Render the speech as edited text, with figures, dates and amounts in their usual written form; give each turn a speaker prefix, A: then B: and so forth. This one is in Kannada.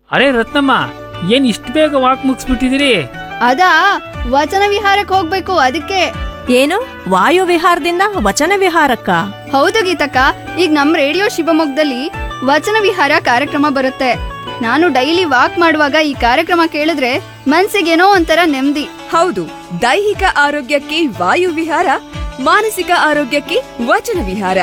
A: ಅರೆ ರತ್ನಮ್ಮ, ಏನ್ ಇಷ್ಟು ಬೇಗ ವಾಕ್ ಮುಗಿಸ್ಬಿಟ್ಟಿದಿರಿ?
B: ಅದಾ, ವಚನ ವಿಹಾರಕ್ಕೆ ಹೋಗ್ಬೇಕು ಅದಕ್ಕೆ.
C: ಏನು ವಾಯು ವಿಹಾರದಿಂದ ವಚನ ವಿಹಾರಕ್ಕ?
B: ಹೌದು ಗೀತಕ್ಕ, ಈಗ ನಮ್ ರೇಡಿಯೋ ಶಿವಮೊಗ್ಗದಲ್ಲಿ ವಚನ ವಿಹಾರ ಕಾರ್ಯಕ್ರಮ ಬರುತ್ತೆ. ನಾನು ಡೈಲಿ ವಾಕ್ ಮಾಡುವಾಗ ಈ ಕಾರ್ಯಕ್ರಮ ಕೇಳಿದ್ರೆ ಮನ್ಸಿಗೇನೋ ಒಂಥರ ನೆಮ್ಮದಿ.
D: ಹೌದು, ದೈಹಿಕ ಆರೋಗ್ಯಕ್ಕೆ ವಾಯು ವಿಹಾರ, ಮಾನಸಿಕ ಆರೋಗ್ಯಕ್ಕೆ ವಚನ ವಿಹಾರ.